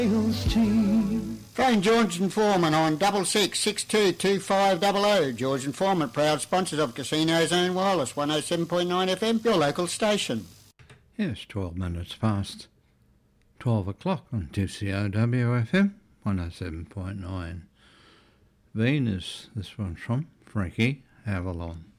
Phone George and Foreman on 66622500. George and Foreman, proud sponsors of Casino Zone Wireless, 107.9 FM, your local station. Yes, 12 minutes past 12 o'clock on 2COW FM, 107.9. Venus, this one's from Frankie Avalon.